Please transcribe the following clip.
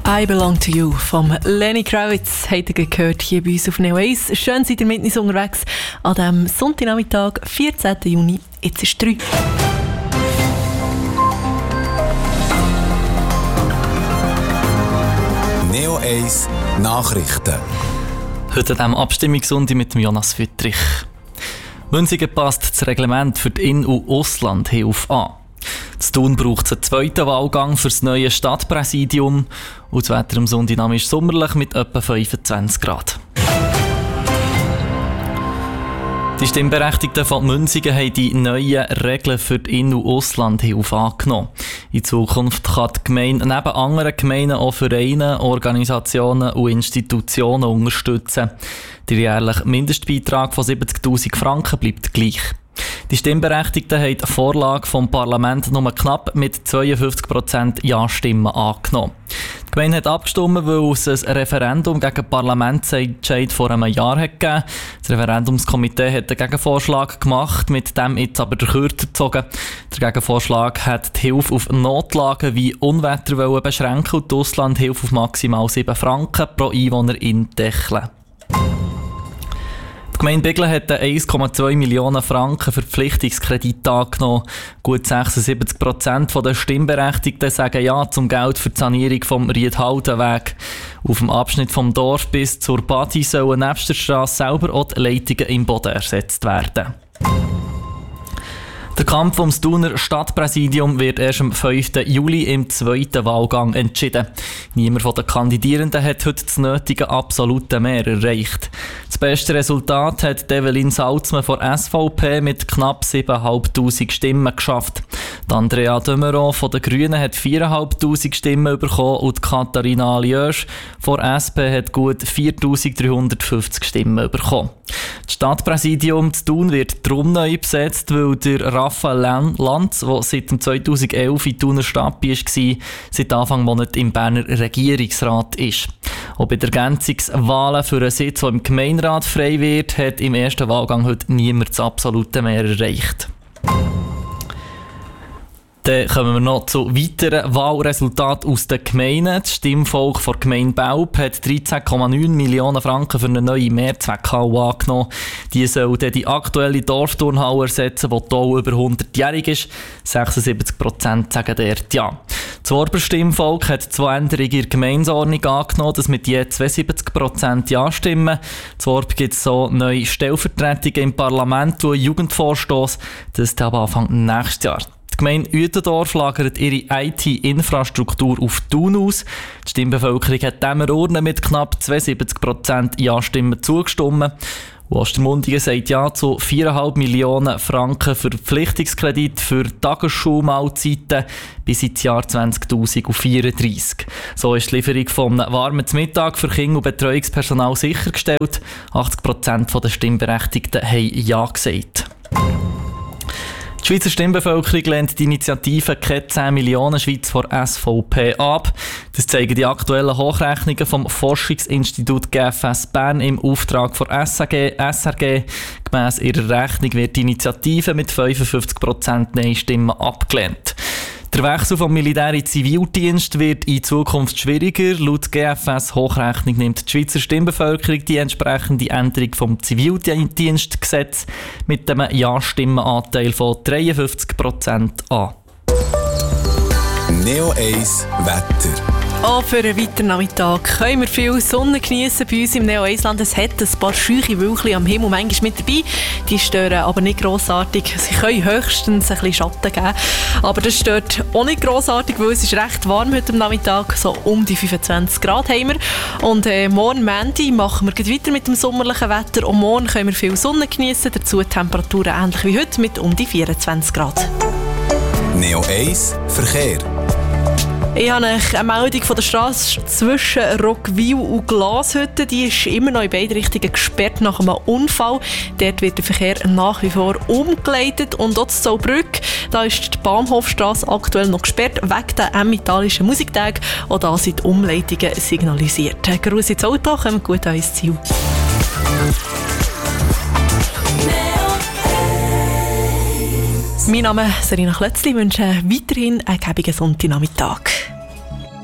I Belong to You von Lenny Kravitz habt ihr gehört hier bei uns auf Neo 1. Schön seid ihr mit uns unterwegs an diesem Sonntagnachmittag, 14. Juni. Jetzt ist 3. Neo 1 Nachrichten. Heute an diesem Abstimmungssonntag mit dem Jonas Wittrich. Münsingen passt das Reglement für die In- und Auslandhilfe an. In Thun braucht es einen zweiten Wahlgang für das neue Stadtpräsidium. Und das Wetter am Sonntag ist sommerlich mit etwa 25 Grad. Die Stimmberechtigten von Münsingen haben die neuen Regeln für die In- und Auslandhilfe angenommen. In Zukunft kann die Gemeinde neben anderen Gemeinden auch Vereine, Organisationen und Institutionen unterstützen. Der jährliche Mindestbeitrag von 70'000 Franken bleibt gleich. Die Stimmberechtigten haben die Vorlage vom Parlament nur knapp mit 52% Ja-Stimmen angenommen. Die Gemeinde hat abgestimmt, weil es ein Referendum gegen den Parlamentsentscheid vor einem Jahr hat gegeben. Das Referendumskomitee hat einen Gegenvorschlag gemacht, mit dem jetzt aber der Kürzer gezogen. Der Gegenvorschlag hat die Hilfe auf Notlagen wie Unwetter beschränken und die Auslandhilfe auf maximal 7 Franken pro Einwohner deckeln. Die Gemeinde Biglen hat einen 1,2 Millionen Franken Verpflichtungskredit angenommen. Gut 76% der Stimmberechtigten sagen Ja zum Geld für die Sanierung vom Riedhaldenweg. Auf dem Abschnitt vom Dorf bis zur Badi sollen nebst der Strasse selber auch die Leitungen im Boden ersetzt werden. Der Kampf ums Thuner Stadtpräsidium wird erst am 5. Juli im zweiten Wahlgang entschieden. Niemand von den Kandidierenden hat heute das nötige absolute Mehr erreicht. Das beste Resultat hat Evelyn Salzmann von SVP mit knapp 7'500 Stimmen geschafft. Die Andrea Dömeron von den Grünen hat 4'500 Stimmen bekommen und Katharina Aljösch von SP hat gut 4'350 Stimmen bekommen. Das Stadtpräsidium zu Thun wird darum neu besetzt, weil der Raphael Lanz, der seit 2011 in der Thuner Stadt war, seit Anfang Monat im Berner Regierungsrat ist. Auch bei den Ergänzungswahlen für einen Sitz, der im Gemeinderat frei wird, hat im ersten Wahlgang heute niemand das absolute Mehr erreicht. Dann kommen wir noch zu weiteren Wahlresultaten aus den Gemeinden. Das Stimmvolk der Gemeinde Belp hat 13,9 Millionen Franken für eine neue Mehrzweckhalle angenommen. Die soll dann die aktuelle Dorfturnhalle ersetzen, die hier über 100-jährig ist. 76% sagen dort Ja. Das Worber Stimmvolk hat 2 Änderungen in der Gemeindeordnung angenommen, das mit je 72% Ja-Stimmen. Das Worb gibt so neue Stellvertretungen im Parlament und einen Jugendvorstoss, das ist ab Anfang nächstes Jahr. Die Gemeinde Uetendorf lagert ihre IT-Infrastruktur auf Thun aus. Die Stimmbevölkerung hat diesem Urne mit knapp 72% Ja-Stimmen zugestimmt. Ostermundigen sagt Ja zu 4,5 Millionen Franken Verpflichtungskredit für Tagesschulmahlzeiten bis ins Jahr 2034. So ist die Lieferung von einem warmen Mittag für Kinder und Betreuungspersonal sichergestellt. 80% der Stimmberechtigten haben Ja gesagt. Die Schweizer Stimmbevölkerung lehnt die Initiative «Keine 10 Millionen Schweiz» von SVP ab. Das zeigen die aktuellen Hochrechnungen vom Forschungsinstitut GFS Bern im Auftrag von SRG. Gemäss ihrer Rechnung wird die Initiative mit 55% Nein-Stimmen abgelehnt. Der Wechsel vom Militär in den Zivildienst wird in Zukunft schwieriger. Laut GFS Hochrechnung nimmt die Schweizer Stimmbevölkerung die entsprechende Änderung vom Zivildienstgesetz mit einem Ja-Stimmenanteil von 53% an. Neo 1 Wetter. Auch für einen weiteren Nachmittag können wir viel Sonne geniessen bei uns im Neo-1-Land. Es hat ein paar scheuche Wölkchen am Himmel manchmal mit dabei. Die stören aber nicht grossartig. Sie können höchstens ein bisschen Schatten geben. Aber das stört auch nicht grossartig, weil es ist recht warm heute am Nachmittag. So um die 25 Grad haben wir. Und morgen Montag machen wir weiter mit dem sommerlichen Wetter. Und morgen können wir viel Sonne geniessen. Dazu Temperaturen ähnlich wie heute mit um die 24 Grad. Neo 1 Verkehr. Ich habe eine Meldung von der Straße zwischen Roggwil und Glashütte. Die ist immer noch in beide Richtungen gesperrt nach einem Unfall. Dort wird der Verkehr nach wie vor umgeleitet. Und auch zu Zollbrück, da ist die Bahnhofstrasse aktuell noch gesperrt, wegen der Emmentalischen Musiktage. Auch da sind die Umleitungen signalisiert. Gruß ins Auto, kommt gut an ins Ziel. Mein Name ist Serena Klötzli. Ich wünsche weiterhin einen gäbigen Sonntagnachmittag.